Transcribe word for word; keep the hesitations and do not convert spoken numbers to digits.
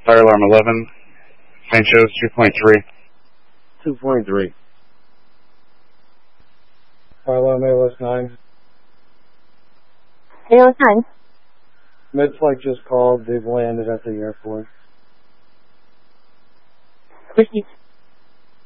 Fire alarm eleven. Saint Joe's two point three. two point three. Fire alarm A L S nine. A L S nine. Mid-flight just called. They've landed at the airport. Received.